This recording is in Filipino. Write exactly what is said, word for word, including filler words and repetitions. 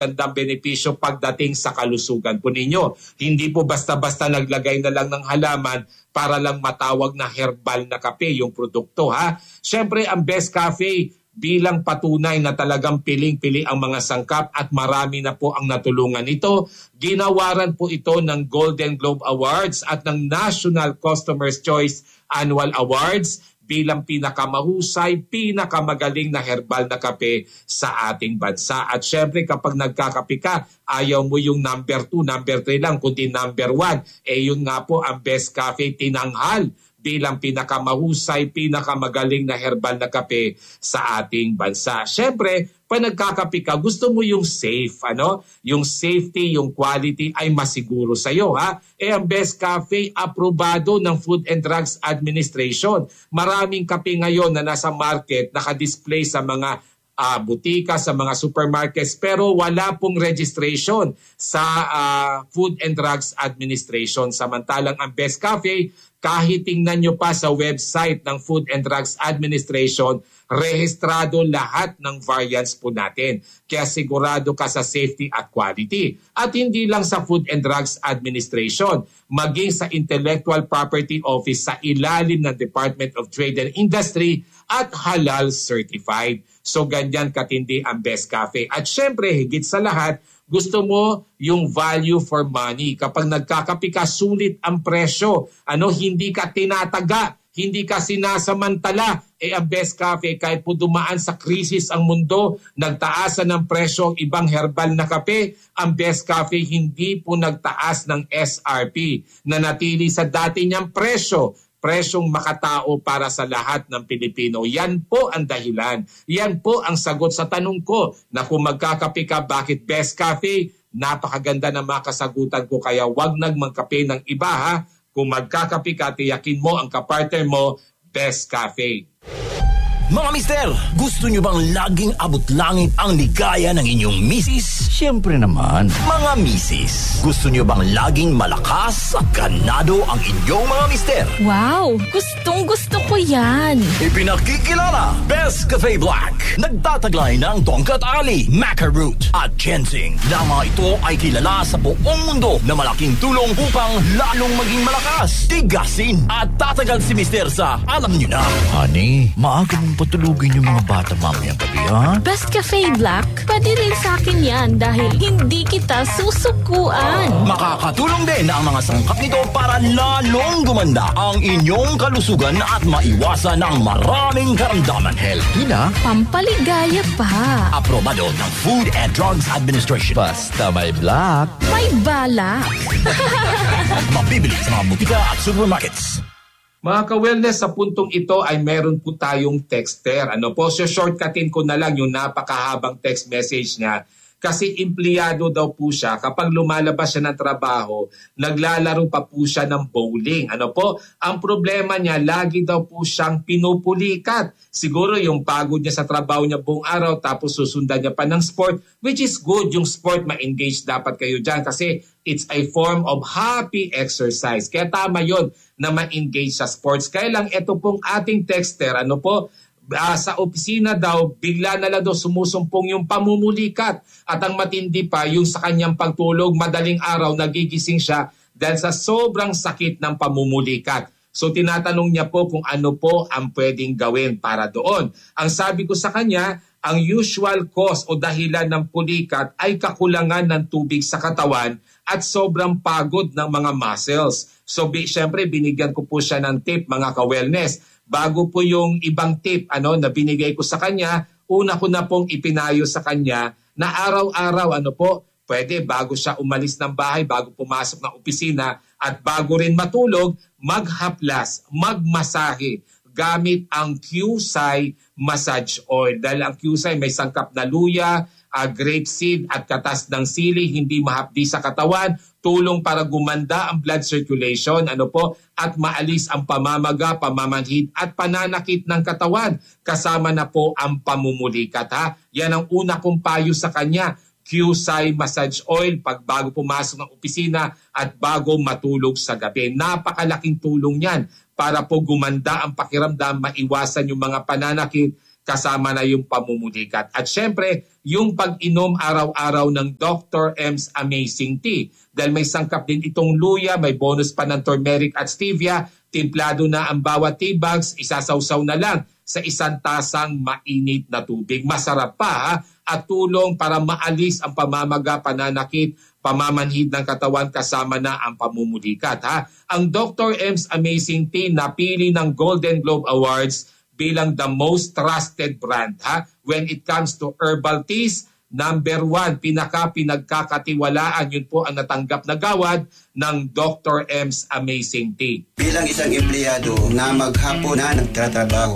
magandang benepisyo pagdating sa kalusugan po ninyo. Hindi po basta-basta naglagay na lang ng halaman para lang matawag na herbal na kape yung produkto, ha. Siyempre, ang Best Cafe bilang patunay na talagang piling-pili ang mga sangkap at marami na po ang natulungan ito. Ginawaran po ito ng Golden Globe Awards at ng National Customer's Choice Annual Awards bilang pinakamahusay, pinakamagaling na herbal na kape sa ating bansa. At syempre kapag nagkakape ka, ayaw mo yung number two, number three lang, kundi number one. Eh yun nga po ang Best Cafe tinanghal bilang pinakamahusay, pinakamagaling na herbal na kape sa ating bansa. Siyempre, pag nagkakape ka, gusto mo yung safe, ano? Yung safety, yung quality ay masiguro sa iyo, ha? Eh ang Best Cafe, aprobado ng Food and Drugs Administration. Maraming kape ngayon na nasa market, naka-display sa mga uh, butika, sa mga supermarkets, pero wala pong registration sa uh, Food and Drugs Administration. Samantalang ang Best Cafe, kahit tingnan nyo pa sa website ng Food and Drugs Administration, rehistrado lahat ng variants po natin. Kaya sigurado ka sa safety at quality. At hindi lang sa Food and Drugs Administration, maging sa Intellectual Property Office sa ilalim ng Department of Trade and Industry at halal certified. So ganyan katindi ang Best Cafe. At syempre, higit sa lahat, gusto mo yung value for money. Kapag nagkakape ka, sulit ang presyo. Ano, hindi ka tinataga, hindi ka sinasamantala. Eh ang Best Cafe, kahit po dumaan sa krisis ang mundo, nagtaasan ng presyo ang ibang herbal na kape, ang Best Cafe hindi po nagtaas ng S R P. Nanatili sa dati niyang presyo. Presyong makatao para sa lahat ng Pilipino. Yan po ang dahilan. Yan po ang sagot sa tanong ko na kung magkakape ka, bakit Best Cafe? Napakaganda ng mga kasagutan ko, kaya wag nang magkape ng iba, ha. Kung magkakape ka, tiyakin mo ang kapartner mo, Best Cafe. Mga mister, gusto nyo bang laging abot langit ang ligaya ng inyong misis? Siyempre naman. Mga misis, gusto nyo bang laging malakas at ganado ang inyong mga mister? Wow! Gustong gusto ko yan! Ipinakikilala, Best Cafe Black. Nagtataglay ng tongkat ali, maca root at ginseng. Na mga ito ay kilala sa buong mundo na malaking tulong upang lalong maging malakas, tigasin at tatagal si mister sa alam nyo na. Honey, maaga mong patulugin yung mga bata mamayang gabi, ha? Best Cafe Black, pwede rin sa akin yan dahil hindi kita susukuan. Makakatulong din ang mga sangkap nito para lalong gumanda ang inyong kalusugan at maiwasan ang maraming karamdaman. Healthy na, pampaligaya pa. aprobado ng Food and Drugs Administration. Basta may black, may balak. Mabibili sa mga butika at supermarkets. Mga ka-wellness, sa puntong ito ay meron po tayong texter. Ano po, so shortcutin ko na lang yung napakahabang text message niya. Kasi empleyado daw po siya, kapag lumalabas siya ng trabaho, naglalaro pa po siya ng bowling. Ano po? Ang problema niya, lagi daw po siyang pinupulikat. Siguro yung pagod niya sa trabaho niya buong araw, tapos susundan niya pa ng sport, which is good. Yung sport, ma-engage dapat kayo dyan kasi it's a form of happy exercise. Kaya tama yun na ma-engage sa sports. Kaya lang, ito pong ating texter, ano po, Uh, sa opisina daw, bigla na lang daw sumusumpong yung pamumulikat. At ang matindi pa, yung sa kanyang pagtulog, madaling araw, nagigising siya dahil sa sobrang sakit ng pamumulikat. So tinatanong niya po kung ano po ang pwedeng gawin para doon. Ang sabi ko sa kanya, ang usual cause o dahilan ng pulikat ay kakulangan ng tubig sa katawan at sobrang pagod ng mga muscles. So bi- syempre binigyan ko po siya ng tip, mga ka-wellness. Bago po yung ibang tip ano na binigay ko sa kanya, una ko na pong ipinayo sa kanya na araw-araw ano po, pwede bago siya umalis ng bahay, bago pumasok ng opisina at bago rin matulog, maghaplas, magmasahe gamit ang Qsai Massage Oil. Dahil ang Qsai may sangkap na luya, uh, grapeseed at katas ng sili, hindi mahapdi sa katawan, tulong para gumanda ang blood circulation, ano po, at maalis ang pamamaga, pamamanhid at pananakit ng katawan. Kasama na po ang pamumulikat, ha. Yan ang una kong payo sa kanya, Qsai Massage Oil, pag bago pumasok ng opisina at bago matulog sa gabi. Napakalaking tulong yan para po gumanda ang pakiramdam, maiwasan yung mga pananakit, kasama na yung pamumulikat. At syempre, yung pag-inom araw-araw ng Doctor M's Amazing Tea. Dahil may sangkap din itong luya, may bonus pa ng turmeric at stevia, timplado na ang bawat tea bags, isasawsaw na lang sa isang tasang mainit na tubig. Masarap pa ha? At tulong para maalis ang pamamaga, pananakit, pamamanhid ng katawan kasama na ang pamumulikat. Ha? Ang Doctor M's Amazing Tea napili ng Golden Globe Awards bilang the most trusted brand. Ha? When it comes to herbal teas, number one, pinaka-pinagkakatiwalaan, yun po ang natanggap na gawad ng Doctor M's Amazing Tea. Bilang isang empleyado na maghapon na nagtatrabaho,